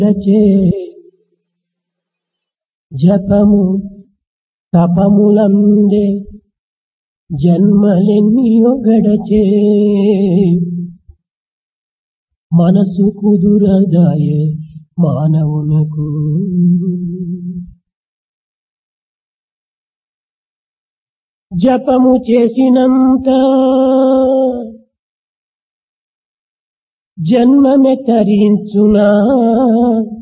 గడచే జపము తపములందే జన్మలెన్నియో గడచే మనసు కుదురదాయే మానవునకు జపము చేసినంత జన్మమే తరించునా